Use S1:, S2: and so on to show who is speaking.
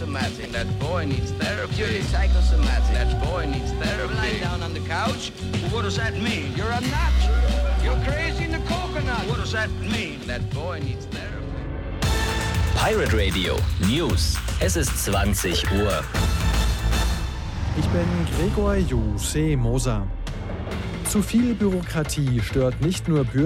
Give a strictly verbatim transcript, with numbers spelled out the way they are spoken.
S1: psychosomatic. That boy needs therapy. Purely psychosomatic. That boy needs therapy. Lying down on the couch.
S2: What does that mean?
S1: You're a nut. You're crazy in the coconut.
S2: What does that mean?
S1: That boy needs therapy.
S3: Pirate Radio News. Es ist zwanzig Uhr.
S4: Ich bin Gregor Jose Moser. Zu viel Bürokratie stört nicht nur Bürger.